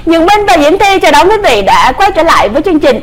Nhật Minh và Diễm Thi chào đón quý vị đã quay trở lại với chương trình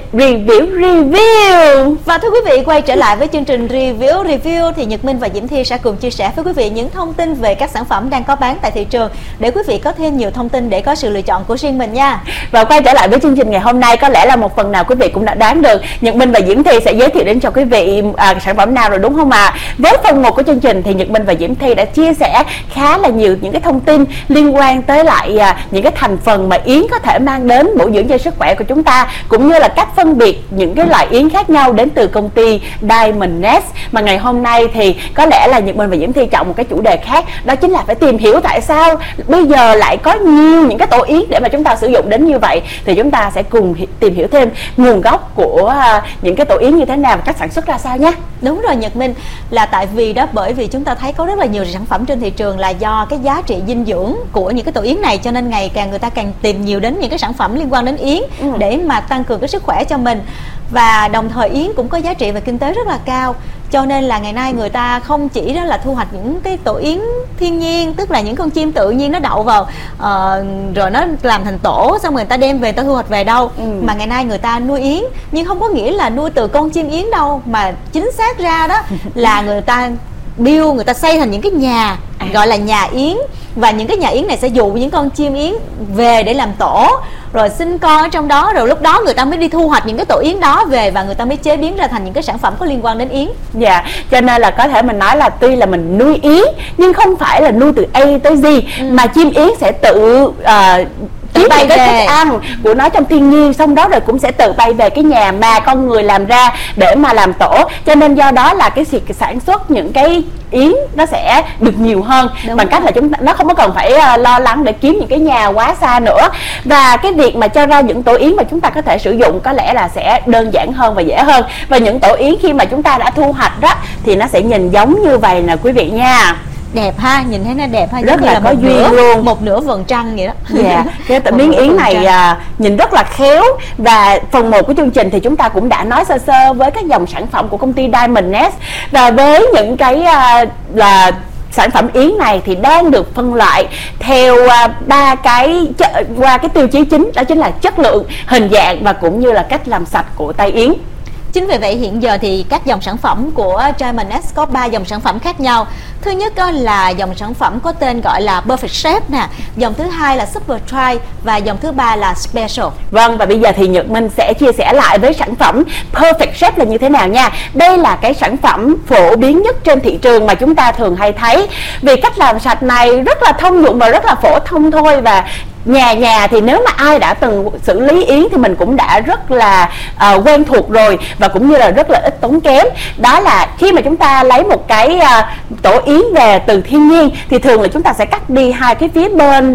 Review. Và thưa quý vị, quay trở lại với chương trình Review thì Nhật Minh và Diễm Thi sẽ cùng chia sẻ với quý vị những thông tin về các sản phẩm đang có bán tại thị trường để quý vị có thêm nhiều thông tin để có sự lựa chọn của riêng mình nha. Và quay trở lại với chương trình ngày hôm nay, có lẽ là một phần nào quý vị cũng đã đoán được Nhật Minh và Diễm Thi sẽ giới thiệu đến cho quý vị sản phẩm nào rồi, đúng không ạ? Với phần 1 của chương trình thì Nhật Minh và Diễm Thi đã chia sẻ khá là nhiều những cái thông tin liên quan tới lại những cái thành phần mà yến có thể mang đến bổ dưỡng cho sức khỏe của chúng ta, cũng như là cách phân biệt những cái loại yến khác nhau đến từ công ty Diamond Nest. Mà ngày hôm nay thì có lẽ là Nhật Minh và Diễm Thi chọn một cái chủ đề khác, đó chính là phải tìm hiểu tại sao bây giờ lại có nhiều những cái tổ yến để mà chúng ta sử dụng đến như vậy. Thì chúng ta sẽ cùng tìm hiểu thêm nguồn gốc của những cái tổ yến như thế nào và cách sản xuất ra sao nhé. Đúng rồi Nhật Minh, là tại vì đó, bởi vì chúng ta thấy có rất là nhiều sản phẩm trên thị trường là do cái giá trị dinh dưỡng của những cái tổ yến này, cho nên ngày càng người ta càng tìm nhiều đến những cái sản phẩm liên quan đến yến để mà tăng cường cái sức khỏe cho mình. Và đồng thời yến cũng có giá trị về kinh tế rất là cao, cho nên là ngày nay người ta không chỉ đó là thu hoạch những cái tổ yến thiên nhiên, tức là những con chim tự nhiên nó đậu vào rồi nó làm thành tổ, xong người ta đem về người ta thu hoạch về đâu. Mà ngày nay người ta nuôi yến, nhưng không có nghĩa là nuôi từ con chim yến đâu, mà chính xác ra đó là người ta người ta xây thành những cái nhà gọi là nhà yến, và những cái nhà yến này sẽ dụ những con chim yến về để làm tổ rồi sinh con ở trong đó, rồi lúc đó người ta mới đi thu hoạch những cái tổ yến đó về và người ta mới chế biến ra thành những cái sản phẩm có liên quan đến yến. Dạ, cho nên là có thể mình nói là tuy là mình nuôi yến nhưng không phải là nuôi từ A tới Z, mà chim yến sẽ tự kiếm những cái thức ăn của nó trong thiên nhiên, xong đó rồi cũng sẽ tự bay về cái nhà mà con người làm ra để mà làm tổ. Cho nên do đó là cái việc sản xuất những cái yến nó sẽ được nhiều hơn. Đúng bằng cách là nó không có cần phải lo lắng để kiếm những cái nhà quá xa nữa. Và cái việc mà cho ra những tổ yến mà chúng ta có thể sử dụng có lẽ là sẽ đơn giản hơn và dễ hơn. Và những tổ yến khi mà chúng ta đã thu hoạch đó thì nó sẽ nhìn giống như vậy nè quý vị nha. Đẹp ha, nhìn thấy nó đẹp ha, rất là có duyên luôn, một nửa vầng trăng vậy đó. Dạ, cái miếng yến này nhìn rất là khéo. Và phần 1 của chương trình thì chúng ta cũng đã nói sơ với các dòng sản phẩm của công ty Diamond Nest, và với những cái là sản phẩm yến này thì đang được phân loại theo qua cái tiêu chí chính, đó chính là chất lượng, hình dạng và cũng như là cách làm sạch của tay yến. Chính vì vậy hiện giờ thì các dòng sản phẩm của Diamond Nest có 3 dòng sản phẩm khác nhau. Thứ nhất là dòng sản phẩm có tên gọi là Perfect Shape nè, dòng thứ hai là Super Dry và dòng thứ ba là Special. Vâng, và bây giờ thì Nhật Minh sẽ chia sẻ lại với sản phẩm Perfect Shape là như thế nào nha. Đây là cái sản phẩm phổ biến nhất trên thị trường mà chúng ta thường hay thấy. Vì cách làm sạch này rất là thông dụng và rất là phổ thông thôi, và nhà thì nếu mà ai đã từng xử lý yến thì mình cũng đã rất là quen thuộc rồi, và cũng như là rất là ít tốn kém. Đó là khi mà chúng ta lấy một cái tổ yến về từ thiên nhiên thì thường là chúng ta sẽ cắt đi hai cái phía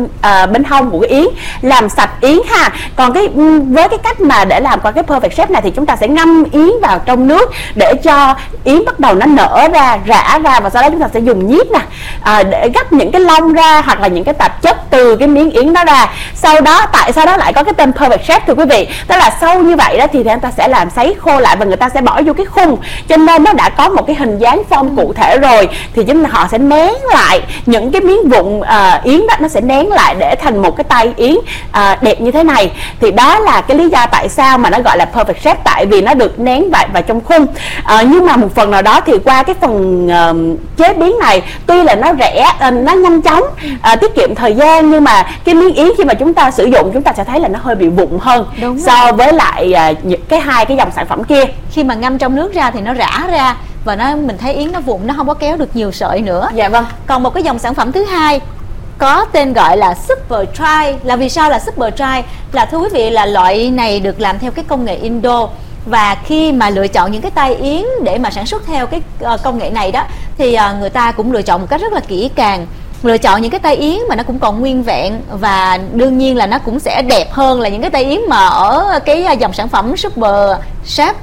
bên hông của cái yến, làm sạch yến ha. Còn với cái cách mà để làm qua cái Perfect Shape này thì chúng ta sẽ ngâm yến vào trong nước để cho yến bắt đầu nó nở ra, rã ra, và sau đó chúng ta sẽ dùng nhíp nè để gấp những cái lông ra hoặc là những cái tạp chất từ cái miếng yến đó ra. Sau đó tại sao đó lại có cái tên Perfect Shape thưa quý vị? Tức là sau như vậy đó thì người ta sẽ làm sấy khô lại và người ta sẽ bỏ vô cái khung, cho nên nó đã có một cái hình dáng form cụ thể rồi, thì chúng họ sẽ nén lại những cái miếng vụn yến đó, nó sẽ nén lại để thành một cái tay yến đẹp như thế này. Thì đó là cái lý do tại sao mà nó gọi là Perfect Shape, tại vì nó được nén vào trong khung. Nhưng mà một phần nào đó thì qua cái phần chế biến này, tuy là nó rẻ, nó nhanh chóng, tiết kiệm thời gian, nhưng mà cái miếng yến khi mà chúng ta sử dụng chúng ta sẽ thấy là nó hơi bị vụn hơn so với lại những hai cái dòng sản phẩm kia. Khi mà ngâm trong nước ra thì nó rã ra và mình thấy yến nó vụn, nó không có kéo được nhiều sợi nữa. Dạ vâng. Còn một cái dòng sản phẩm thứ hai có tên gọi là Super Dry. Là vì sao là Super Dry? Là thưa quý vị, là loại này được làm theo cái công nghệ Indo. Và khi mà lựa chọn những cái tay yến để mà sản xuất theo cái công nghệ này đó thì người ta cũng lựa chọn một cách rất là kỹ càng, lựa chọn những cái tay yến mà nó cũng còn nguyên vẹn, và đương nhiên là nó cũng sẽ đẹp hơn là những cái tay yến mà ở cái dòng sản phẩm Super Shape,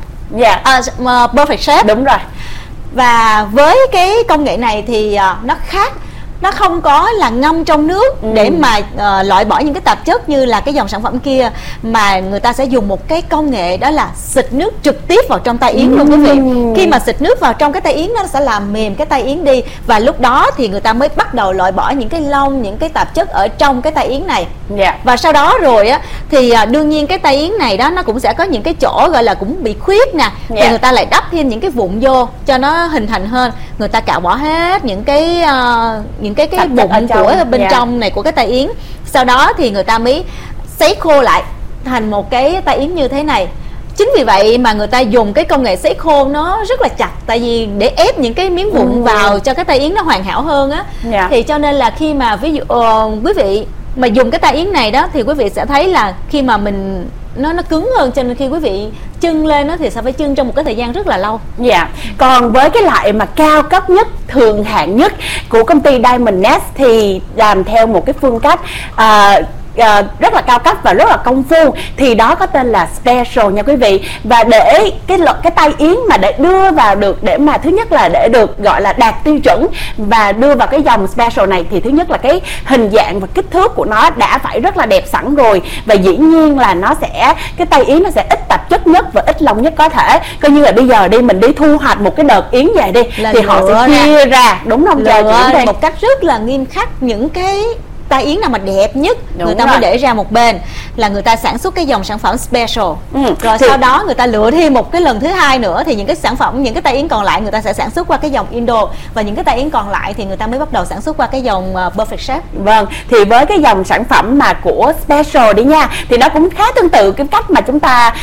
Perfect Shape. Đúng rồi. Và với cái công nghệ này thì nó khác nó không có là ngâm trong nước để mà loại bỏ những cái tạp chất như là cái dòng sản phẩm kia, mà người ta sẽ dùng một cái công nghệ đó là xịt nước trực tiếp vào trong tai yến luôn quý vị. Khi mà xịt nước vào trong cái tai yến, nó sẽ làm mềm cái tai yến đi, và lúc đó thì người ta mới bắt đầu loại bỏ những cái lông, những cái tạp chất ở trong cái tai yến này. Và sau đó rồi á thì đương nhiên cái tai yến này đó nó cũng sẽ có những cái chỗ gọi là cũng bị khuyết nè, thì người ta lại đắp thêm những cái vụn vô cho nó hình thành hơn. Người ta cạo bỏ hết những cái vụn của bên trong này của cái tai yến. Sau đó thì người ta mới sấy khô lại thành một cái tai yến như thế này. Chính vì vậy mà người ta dùng cái công nghệ sấy khô nó rất là chặt, tại vì để ép những cái miếng vụn vào cho cái tai yến nó hoàn hảo hơn á. Thì cho nên là khi mà ví dụ quý vị mà dùng cái tai yến này đó thì quý vị sẽ thấy là khi mà mình nó cứng hơn, cho nên khi quý vị chưng lên nó thì sẽ phải chưng trong một cái thời gian rất là lâu. Còn với cái loại mà cao cấp nhất, thường hạng nhất của công ty Diamond Nest thì làm theo một cái phương cách rất là cao cấp và rất là công phu, thì đó có tên là Special nha quý vị. Và để cái tai yến mà để đưa vào được, để mà thứ nhất là để được gọi là đạt tiêu chuẩn và đưa vào cái dòng Special này, thì thứ nhất là cái hình dạng và kích thước của nó đã phải rất là đẹp sẵn rồi, và dĩ nhiên là cái tai yến nó sẽ ít tạp chất nhất và ít lông nhất có thể. Coi như là bây giờ mình đi thu hoạch một cái đợt yến về đi thì họ sẽ chia ra, đúng không? Lựa một cách rất là nghiêm khắc những cái tai yến nào mà đẹp nhất người ta mới để ra một bên, là người ta sản xuất cái dòng sản phẩm Special. Rồi sau đó người ta lựa thêm một cái lần thứ hai nữa, thì những cái sản phẩm, những cái tai yến còn lại người ta sẽ sản xuất qua cái dòng Indo, và những cái tai yến còn lại thì người ta mới bắt đầu sản xuất qua cái dòng Perfect Shape. Vâng, thì với cái dòng sản phẩm mà của Special đi nha, thì nó cũng khá tương tự cái cách mà chúng ta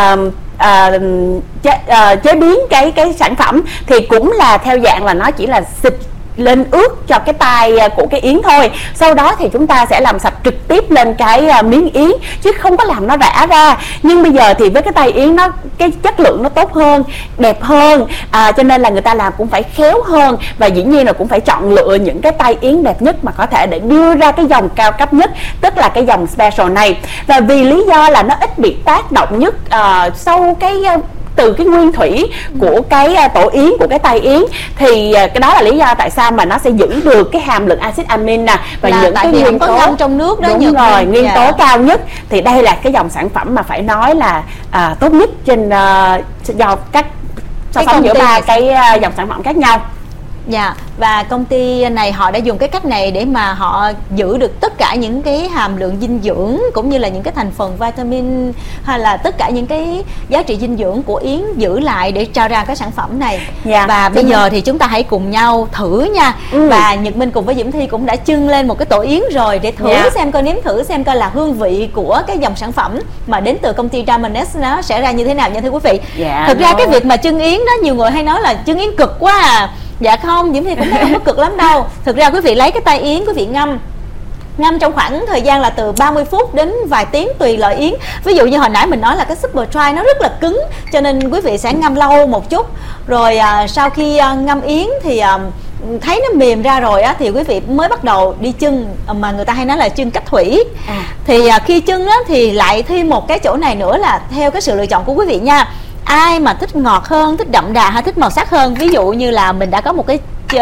chế biến cái sản phẩm, thì cũng là theo dạng là nó chỉ là xịt lên ướt cho cái tay của cái yến thôi. Sau đó thì chúng ta sẽ làm sạch trực tiếp lên cái miếng yến, chứ không có làm nó rã ra. Nhưng bây giờ thì với cái tay yến cái chất lượng nó tốt hơn, đẹp hơn, cho nên là người ta làm cũng phải khéo hơn, và dĩ nhiên là cũng phải chọn lựa những cái tay yến đẹp nhất mà có thể để đưa ra cái dòng cao cấp nhất, tức là cái dòng Special này. Và vì lý do là nó ít bị tác động nhất sau từ cái nguyên thủy của cái tổ yến, của cái tai yến, thì cái đó là lý do tại sao mà nó sẽ giữ được cái hàm lượng axit amin nè, và những cái nguyên tố ngâm trong nước đó. Đúng rồi, nguyên tố cao nhất. Thì đây là cái dòng sản phẩm mà phải nói là tốt nhất trên do các so sánh giữa ba cái dòng sản phẩm khác nhau. Và công ty này họ đã dùng cái cách này để mà họ giữ được tất cả những cái hàm lượng dinh dưỡng, cũng như là những cái thành phần vitamin, hay là tất cả những cái giá trị dinh dưỡng của yến giữ lại để trao ra cái sản phẩm này. Và bây giờ thì chúng ta hãy cùng nhau thử nha. Và Nhật Minh cùng với Diễm Thi cũng đã chưng lên một cái tổ yến rồi để thử xem coi, nếm thử xem coi là hương vị của cái dòng sản phẩm mà đến từ công ty Diamond Nest nó sẽ ra như thế nào nha thưa quý vị. Thực ra cái việc mà chưng yến đó, nhiều người hay nói là chưng yến cực quá à. Dạ không, Diễm Thi cũng thấy không có cực lắm đâu. Thực ra quý vị lấy cái tai yến, quý vị ngâm trong khoảng thời gian là từ 30 phút đến vài tiếng tùy loại yến. Ví dụ như hồi nãy mình nói là cái Super Dry nó rất là cứng, cho nên quý vị sẽ ngâm lâu một chút. Rồi sau khi ngâm yến thì thấy nó mềm ra rồi á, thì quý vị mới bắt đầu đi chưng, mà người ta hay nói là chưng cách thủy. Thì khi chưng á, thì lại thêm một cái chỗ này nữa là theo cái sự lựa chọn của quý vị nha. Ai mà thích ngọt hơn, thích đậm đà hay thích màu sắc hơn, ví dụ như là mình đã có một cái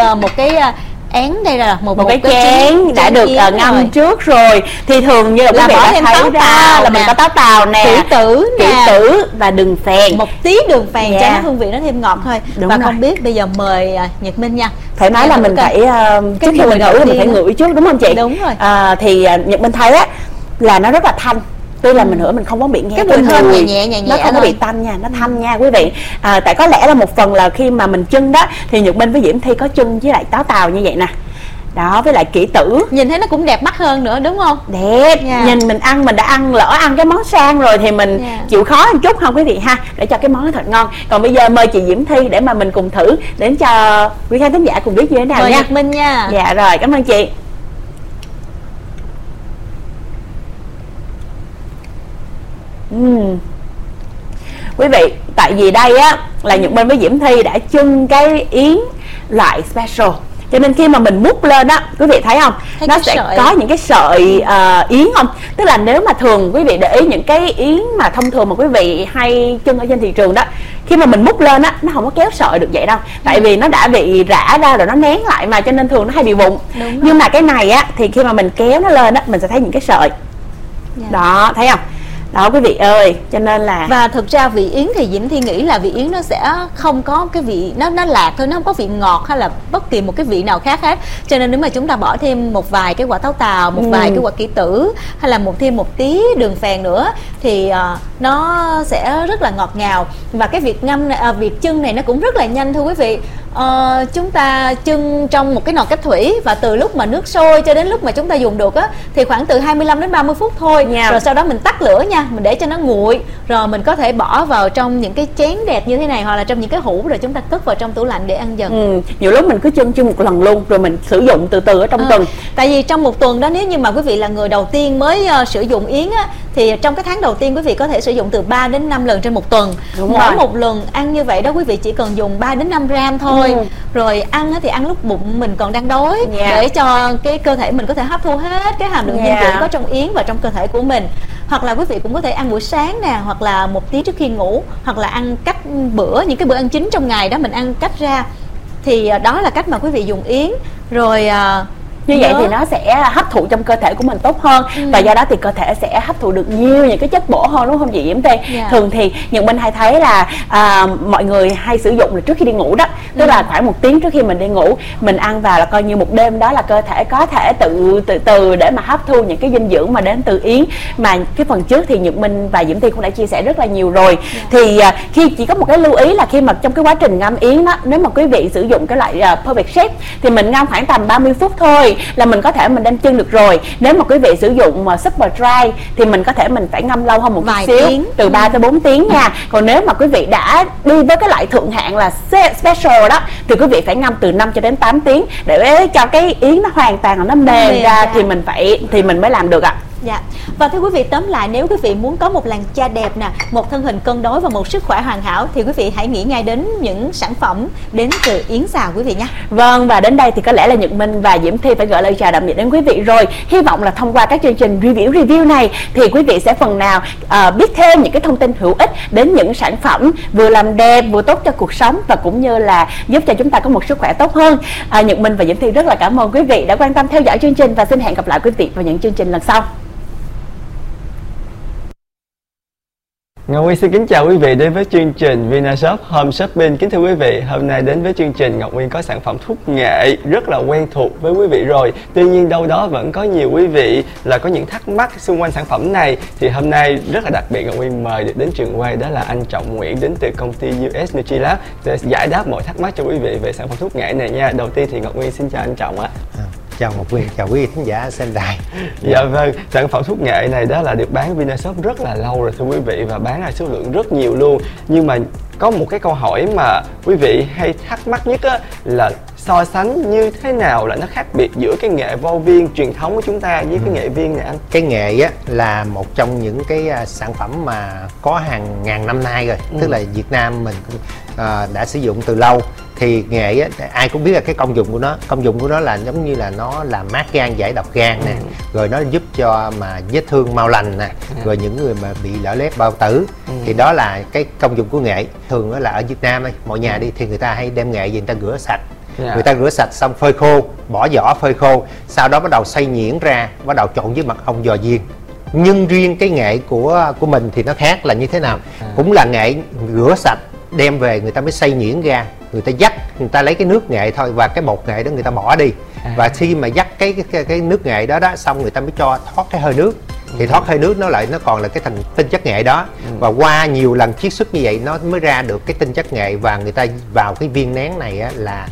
én đây là một cái chén đã được ngâm rồi trước rồi, thì thường như là quý vị đã thấy ra là mình có táo tàu nè, kỷ tử và đường phèn, một tí đường phèn cho nó hương vị nó thêm ngọt thôi. Và không biết bây giờ mời Nhật Minh nha. Phải nói là mình phải trước khi mình thử là mình phải ngửi trước, đúng không chị? Đúng rồi. Thì Nhật Minh thấy á là nó rất là thanh. Tuy là mình hửi mình không có bị nghe cái mùi thơm nhẹ nó không có bị tanh nha, nó thanh nha quý vị. Tại có lẽ là một phần là khi mà mình chưng đó thì Nhật Minh với Diễm Thi có chưng với lại táo tàu như vậy nè. Đó, với lại kỷ tử, nhìn thấy nó cũng đẹp mắt hơn nữa đúng không? Đẹp. Nhìn mình đã ăn, lỡ ăn cái món sang rồi thì mình chịu khó một chút không quý vị ha, để cho cái món nó thật ngon. Còn bây giờ mời chị Diễm Thi để mà mình cùng thử, đến cho quý khán thính giả cùng biết như thế nào mời nha. Nhật Minh nha. Dạ rồi, cảm ơn chị. Quý vị, tại vì đây á là Nhật Minh với Diễm Thi đã chưng cái yến loại Special, Cho nên khi mà mình múc lên á, quý vị thấy không, thấy nó cái sẽ sợi. có những cái sợi yến không. Tức là nếu mà thường quý vị để ý những cái yến mà thông thường mà quý vị hay trưng ở trên thị trường đó, khi mà mình múc lên á, nó không có kéo sợi được vậy đâu, tại vì nó đã bị rã ra rồi, nó nén lại mà, cho nên thường nó hay bị vụn. Nhưng mà cái này á thì khi mà mình kéo nó lên á, mình sẽ thấy những cái sợi. Đó, thấy không? Đó quý vị ơi, cho nên là và thực ra vị yến thì Diễm Thi nghĩ là vị yến nó sẽ không có cái vị, nó lạc thôi, nó không có vị ngọt hay là bất kỳ một cái vị nào khác hết. Cho nên nếu mà chúng ta bỏ thêm một vài cái quả táo tàu, một vài cái quả kỷ tử, hay là thêm một tí đường phèn nữa thì nó sẽ rất là ngọt ngào. Và cái việc chưng này nó cũng rất là nhanh thưa quý vị. Chúng ta chưng trong một cái nồi cách thủy, và từ lúc mà nước sôi cho đến lúc mà chúng ta dùng được á thì khoảng từ 25 đến 30 phút thôi. Rồi sau đó mình tắt lửa nha, mình để cho nó nguội, rồi mình có thể bỏ vào trong những cái chén đẹp như thế này, hoặc là trong những cái hũ, rồi chúng ta cất vào trong tủ lạnh để ăn dần. Nhiều lúc mình cứ chưng một lần luôn, rồi mình sử dụng từ từ ở trong tuần. Tại vì trong một tuần đó, nếu như mà quý vị là người đầu tiên mới sử dụng yến á, thì trong cái tháng đầu tiên quý vị có thể sử dụng từ 3 đến 5 lần trên một tuần. Mỗi một lần ăn như vậy đó, quý vị chỉ cần dùng 3 đến 5 gram thôi. Rồi ăn thì ăn lúc bụng mình còn đang đói, để cho cái cơ thể mình có thể hấp thu hết cái hàm lượng dinh dưỡng có trong yến và trong cơ thể của mình. Hoặc là quý vị cũng có thể ăn buổi sáng nè, hoặc là một tí trước khi ngủ, hoặc là ăn cách bữa, những cái bữa ăn chính trong ngày đó mình ăn cách ra. Thì đó là cách mà quý vị dùng yến. Rồi như vậy thì nó sẽ hấp thụ trong cơ thể của mình tốt hơn, và do đó thì cơ thể sẽ hấp thụ được nhiều những cái chất bổ hơn, đúng không chị Diễm Thi? Thường thì Nhật Minh hay thấy là mọi người hay sử dụng là trước khi đi ngủ đó, tức là khoảng 1 tiếng trước khi mình đi ngủ, mình ăn vào là coi như một đêm đó là cơ thể có thể từ để mà hấp thu những cái dinh dưỡng mà đến từ yến. Mà cái phần trước thì Nhật Minh và Diễm Thi cũng đã chia sẻ rất là nhiều rồi. Thì khi chỉ có một cái lưu ý là khi mà trong cái quá trình ngâm yến đó, nếu mà quý vị sử dụng cái loại Perfect Chef thì mình ngâm khoảng tầm 30 phút thôi là mình có thể mình đem chưng được rồi. Nếu mà quý vị sử dụng super dry thì mình có thể mình phải ngâm lâu hơn một chút xíu, từ 3 tới 4 tiếng nha. Còn nếu mà quý vị đã đi với cái loại thượng hạng là special đó thì quý vị phải ngâm từ 5 cho đến 8 tiếng để cho cái yến nó hoàn toàn là nó mềm ra thì mình mới làm được ạ. Dạ. Và thưa quý vị, tóm lại, nếu quý vị muốn có một làn da đẹp nè, một thân hình cân đối và một sức khỏe hoàn hảo thì quý vị hãy nghĩ ngay đến những sản phẩm đến từ yến xào quý vị nhé. Vâng, và đến đây thì có lẽ là Nhật Minh và Diễm Thi phải gửi lời chào tạm biệt đến quý vị rồi. Hy vọng là thông qua các chương trình review này thì quý vị sẽ phần nào biết thêm những cái thông tin hữu ích đến những sản phẩm vừa làm đẹp vừa tốt cho cuộc sống, và cũng như là giúp cho chúng ta có một sức khỏe tốt hơn. Nhật Minh và Diễm Thi rất là cảm ơn quý vị đã quan tâm theo dõi chương trình, và xin hẹn gặp lại quý vị vào những chương trình lần sau. Ngọc Nguyên xin kính chào quý vị đến với chương trình Vinashop Home Shopping. Kính thưa quý vị, hôm nay đến với chương trình Ngọc Nguyên có sản phẩm thuốc nghệ rất là quen thuộc với quý vị rồi. Tuy nhiên đâu đó vẫn có nhiều quý vị là có những thắc mắc xung quanh sản phẩm này. Thì hôm nay rất là đặc biệt, Ngọc Nguyên mời được đến trường quay đó là anh Trọng Nguyễn đến từ công ty US Nutrilab để giải đáp mọi thắc mắc cho quý vị về sản phẩm thuốc nghệ này nha. Đầu tiên thì Ngọc Nguyên xin chào anh Trọng ạ. Chào Ngọc Nguyên, chào quý vị khán giả xem đài. Dạ vâng, sản phẩm thuốc nghệ này đó là được bán Vinashop rất là lâu rồi thưa quý vị, và bán là số lượng rất nhiều luôn. Nhưng mà có một cái câu hỏi mà quý vị hay thắc mắc nhất á, là so sánh như thế nào là nó khác biệt giữa cái nghệ vo viên truyền thống của chúng ta với cái nghệ viên này anh? Cái nghệ á là một trong những cái sản phẩm mà có hàng ngàn năm nay rồi, tức là Việt Nam mình đã sử dụng từ lâu. Thì nghệ á, ai cũng biết là cái công dụng của nó là giống như là nó làm mát gan, giải độc gan nè, rồi nó giúp cho mà vết thương mau lành nè, rồi những người mà bị lở loét bao tử thì đó là cái công dụng của nghệ. Thường là ở Việt Nam ấy, mọi nhà đi thì người ta hay đem nghệ về người ta rửa sạch. Người ta rửa sạch xong phơi khô, bỏ vỏ phơi khô, sau đó bắt đầu xay nhuyễn ra, bắt đầu trộn với mật ong giò viên. Nhưng riêng cái nghệ của mình thì nó khác là như thế nào? Cũng là nghệ rửa sạch, đem về người ta mới xay nhuyễn ra, người ta vắt, người ta lấy cái nước nghệ thôi và cái bột nghệ đó người ta bỏ đi. Và khi mà vắt cái nước nghệ đó xong người ta mới cho thoát cái hơi nước. Thì thoát hơi nước nó còn là cái thành tinh chất nghệ đó. Và qua nhiều lần chiết xuất như vậy nó mới ra được cái tinh chất nghệ, và người ta vào cái viên nén này á, là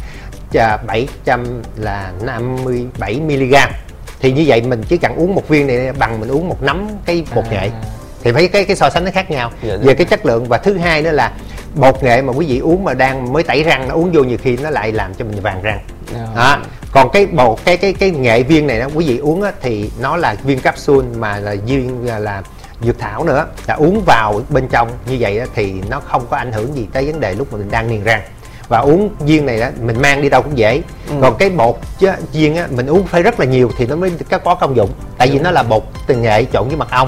757 mg. Thì như vậy mình chỉ cần uống một viên này bằng mình uống một nắm cái bột nghệ. Thì mấy cái so sánh nó khác nhau về cái chất lượng. Và thứ hai nữa là bột nghệ mà quý vị uống mà đang mới tẩy răng, nó uống vô nhiều khi nó lại làm cho mình vàng răng. Còn cái bột cái nghệ viên này đó quý vị uống á, thì nó là viên capsule mà là viên là dược thảo nữa, là uống vào bên trong như vậy á, thì nó không có ảnh hưởng gì tới vấn đề lúc mà mình đang niềng răng. và uống viên này đó mình mang đi đâu cũng dễ. Còn cái bột viên á mình uống phải rất là nhiều thì nó mới có công dụng, tại vì nó là bột từ nghệ trộn với mật ong.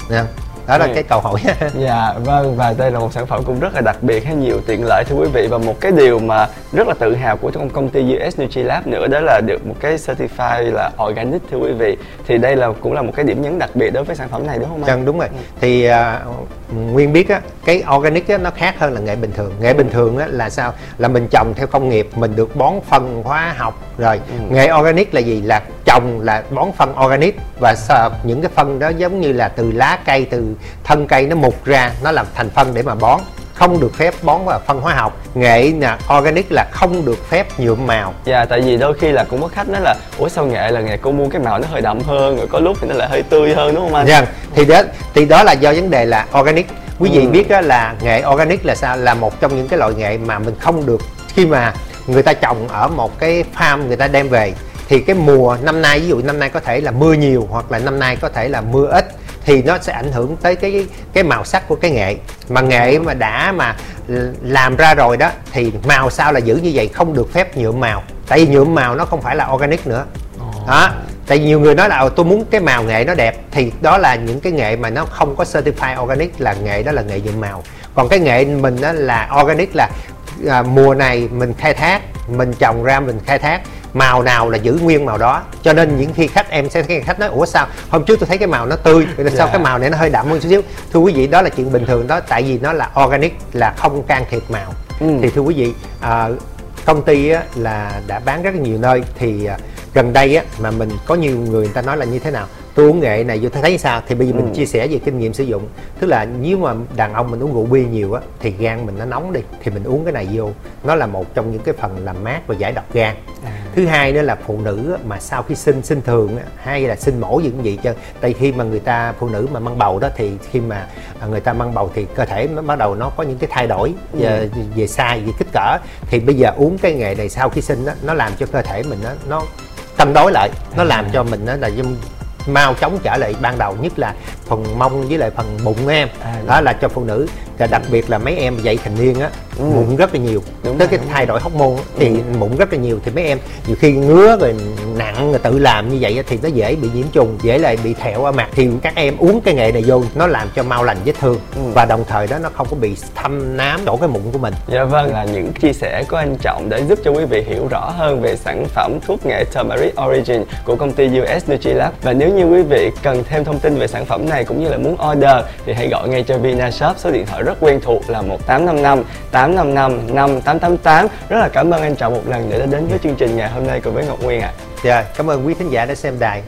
Đó là cái câu hỏi. Dạ vâng, và đây là một sản phẩm cũng rất là đặc biệt, hay nhiều tiện lợi thưa quý vị, và một cái điều mà rất là tự hào của trong công ty US Nutrilab nữa đó là được một cái certified là organic thưa quý vị. Thì đây cũng là một cái điểm nhấn đặc biệt đối với sản phẩm này đúng không anh? Đúng rồi. Thì Nguyên biết á, cái organic á, nó khác hơn là nghệ bình thường. Nghệ bình thường á, là sao? Là mình trồng theo công nghiệp, mình được bón phân hóa học rồi. Nghệ organic là gì? Là trồng là bón phân organic, và những cái phân đó giống như là từ lá cây, từ thân cây nó mục ra, nó làm thành phân để mà bón, không được phép bón vào phân hóa học. Nghệ là organic là không được phép nhuộm màu. Dạ, tại vì đôi khi là cũng có khách nói là ủa sao nghệ là nghệ cô mua cái màu nó hơi đậm hơn, rồi có lúc thì nó lại hơi tươi hơn đúng không anh? Dạ, thì đó là do vấn đề là organic. Quý vị biết đó là nghệ organic là sao? Là một trong những cái loại nghệ mà mình không được, khi mà người ta trồng ở một cái farm người ta đem về, thì cái mùa năm nay, ví dụ năm nay có thể là mưa nhiều hoặc là năm nay có thể là mưa ít, thì nó sẽ ảnh hưởng tới cái màu sắc của cái nghệ. Mà nghệ mà đã mà làm ra rồi đó thì màu sao là giữ như vậy, không được phép nhuộm màu, tại vì nhuộm màu nó không phải là organic nữa. Đó, tại vì nhiều người nói là tôi muốn cái màu nghệ nó đẹp, thì đó là những cái nghệ mà nó không có certified organic, là nghệ đó là nghệ nhuộm màu. Còn cái nghệ mình đó là organic, là mùa này mình khai thác, mình trồng ra mình khai thác, màu nào là giữ nguyên màu đó. Cho nên những khi em sẽ thấy khách nói ủa sao hôm trước tôi thấy cái màu nó tươi, sao cái màu này nó hơi đậm hơn chút xíu. Thưa quý vị, đó là chuyện bình thường đó, tại vì nó là organic, là không can thiệp màu. Thì thưa quý vị, công ty á, là đã bán rất là nhiều nơi. Thì gần đây á, mà mình có nhiều người ta nói là như thế nào, tôi uống nghệ này vô thấy sao, thì bây giờ mình chia sẻ về kinh nghiệm sử dụng. Tức là nếu mà đàn ông mình uống rượu bia nhiều á, thì gan mình nó nóng đi, thì mình uống cái này vô, nó là một trong những cái phần làm mát và giải độc gan. Thứ hai nữa là phụ nữ á, mà sau khi sinh thường á, hay là sinh mổ gì cũng vậy chứ, tại khi mà người ta phụ nữ mà mang bầu đó, thì khi mà người ta mang bầu thì cơ thể nó bắt đầu nó có những cái thay đổi về size, về kích cỡ. Thì bây giờ uống cái nghệ này sau khi sinh á, nó làm cho cơ thể mình nó cân đối lại, nó làm cho mình là mau chóng trở lại ban đầu, nhất là phần mông với lại phần bụng em. Đó là cho phụ nữ, và đặc biệt là mấy em dậy thành niên á, mụn rất là nhiều. Tới cái thay đổi hormone thì mụn rất là nhiều, thì mấy em nhiều khi ngứa rồi nặng rồi tự làm như vậy thì nó dễ bị nhiễm trùng, dễ lại bị thẹo ở mặt. Thì các em uống cái nghệ này vô, nó làm cho mau lành vết thương, và đồng thời đó nó không có bị thâm nám chỗ cái mụn của mình. Dạ vâng, là những chia sẻ của anh Trọng để giúp cho quý vị hiểu rõ hơn về sản phẩm thuốc nghệ Turmeric Origin của công ty US Nutrilab. Và nếu như quý vị cần thêm thông tin về sản phẩm này cũng như là muốn order thì hãy gọi ngay cho Vinashop, số điện thoại rất quen thuộc là 1855 855 5888. Rất là cảm ơn anh Trọng một lần nữa đã đến với chương trình ngày hôm nay cùng với Ngọc Nguyên ạ. Dạ, cảm ơn quý thính giả đã xem đài.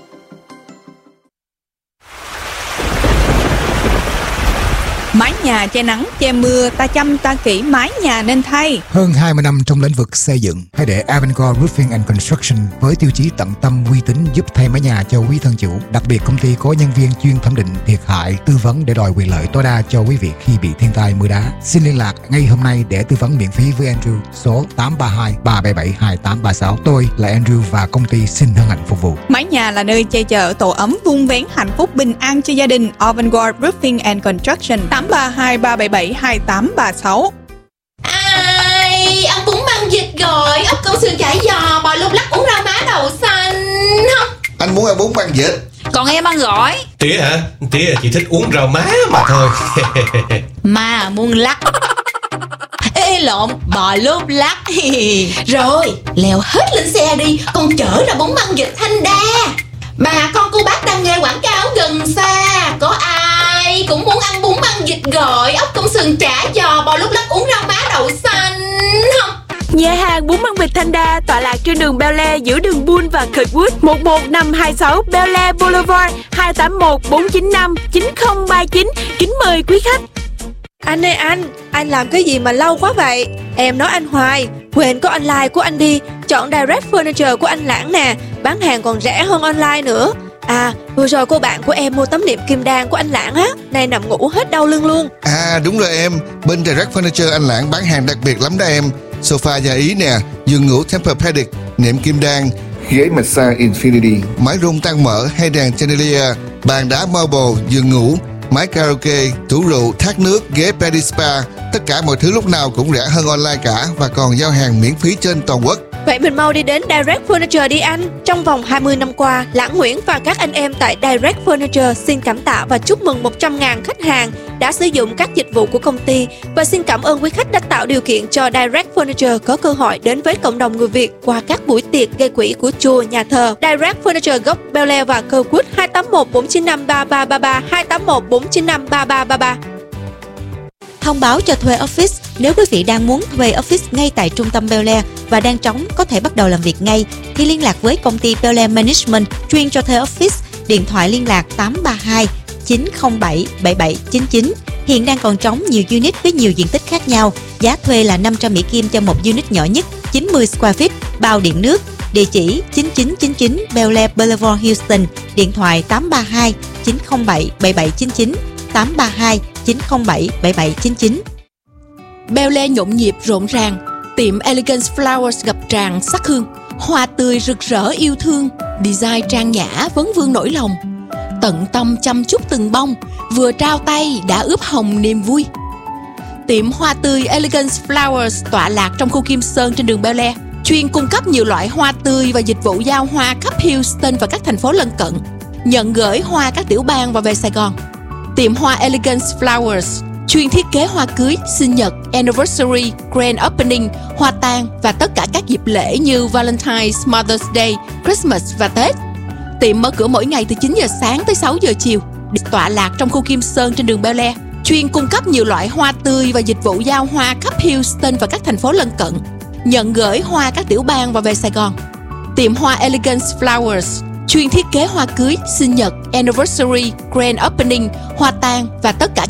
Mái nhà che nắng, che mưa, ta chăm ta kỹ mái nhà nên thay. Hơn 20 năm trong lĩnh vực xây dựng, hãy để Avangard Roofing and Construction với tiêu chí tận tâm uy tín giúp thay mái nhà cho quý thân chủ. Đặc biệt công ty có nhân viên chuyên thẩm định thiệt hại, tư vấn để đòi quyền lợi tối đa cho quý vị khi bị thiên tai mưa đá. Xin liên lạc ngay hôm nay để tư vấn miễn phí với Andrew, số 832 377 2836. Tôi là Andrew và công ty xin hân hạnh phục vụ. Mái nhà là nơi che chở tổ ấm vun vén hạnh phúc bình an cho gia đình. Avangard Roofing and Construction, 832 377 2836. Ai, ông bún băng vịt rồi, ốc câu sườn chả giò, bò lục lắc, uống rau má đậu xanh không? Anh muốn ăn bún băng vịt, Còn em ăn gỏi. Tía hả? Tía chỉ thích uống rau má mà thôi. Mà muốn lắc. Ê lộn, bò lốp lắc. Rồi, leo hết lên xe đi, con chở ra bún băng vịt Thanh Đa. Bà con cô bác đang nghe quảng cáo gần xa, có ai cũng muốn ăn bún băng vịt gỏi, ốc công sườn chả giò, bò lốp lắc, uống rau má đậu xanh không? Nhà hàng bún băng vịt Thanh Đa tọa lạc trên đường Bel Air giữa đường Bull và Kirkwood, 11526 Bel Air Boulevard, 281 495 9039. Kính mời quý khách. Anh ơi anh làm cái gì mà lâu quá vậy? Em nói anh hoài, quên có online của anh đi. Chọn Direct Furniture của anh Lãng nè, bán hàng còn rẻ hơn online nữa. À, vừa rồi cô bạn của em mua tấm nệm Kim Đan của anh Lãng á, nay nằm ngủ hết đau lưng luôn. À đúng rồi em, bên Direct Furniture anh Lãng bán hàng đặc biệt lắm đó em. Sofa da Ý nè, giường ngủ Tempur-Pedic, nệm Kim Đan, ghế massage Infinity, mái rung tăng mỡ hay đèn chandelier, bàn đá marble, giường ngủ, máy karaoke, tủ rượu, thác nước, ghế pedi spa. Tất cả mọi thứ lúc nào cũng rẻ hơn online cả và còn giao hàng miễn phí trên toàn quốc. Vậy mình mau đi đến Direct Furniture đi anh. Trong vòng 20 năm qua, Lãng Nguyễn và các anh em tại Direct Furniture xin cảm tạ và chúc mừng 100.000 khách hàng đã sử dụng các dịch vụ của công ty. Và xin cảm ơn quý khách đã tạo điều kiện cho Direct Furniture có cơ hội đến với cộng đồng người Việt qua các buổi tiệc gây quỹ của chùa, nhà thờ. Direct Furniture gốc Bel Air và Kirkwood 281 495 3333 281 495 3333. Thông báo cho thuê office. Nếu quý vị đang muốn thuê office ngay tại trung tâm Bel Air và đang trống có thể bắt đầu làm việc ngay thì liên lạc với công ty Bel Air Management chuyên cho thuê office. Điện thoại liên lạc 832 907 7799. Hiện đang còn trống nhiều unit với nhiều diện tích khác nhau. Giá thuê là 500 Mỹ Kim cho một unit nhỏ nhất, 90 square feet, bao điện nước. Địa chỉ 9999 Bel Air Boulevard, Houston. Điện thoại 832 907 7799. 832 907 7799. Bel Air nhộn nhịp rộn ràng, tiệm Elegance Flowers ngập tràn sắc hương, hoa tươi rực rỡ yêu thương, design trang nhã vấn vương nỗi lòng, tận tâm chăm chút từng bông, vừa trao tay đã ướp hồng niềm vui. Tiệm hoa tươi Elegance Flowers tọa lạc trong khu Kim Sơn trên đường Bel Air, chuyên cung cấp nhiều loại hoa tươi và dịch vụ giao hoa khắp Houston và các thành phố lân cận, nhận gửi hoa các tiểu bang và về Sài Gòn. Tiệm hoa Elegance Flowers chuyên thiết kế hoa cưới, sinh nhật, anniversary, grand opening, hoa tang và tất cả các dịp lễ như Valentine's, Mother's Day, Christmas và Tết. Tiệm mở cửa mỗi ngày từ 9 giờ sáng tới 6 giờ chiều. Tọa lạc trong khu Kim Sơn trên đường Bel Air, chuyên cung cấp nhiều loại hoa tươi và dịch vụ giao hoa khắp Houston và các thành phố lân cận, nhận gửi hoa các tiểu bang và về Sài Gòn. Tiệm hoa Elegance Flowers chuyên thiết kế hoa cưới, sinh nhật, anniversary, grand opening, hoa tang và tất cả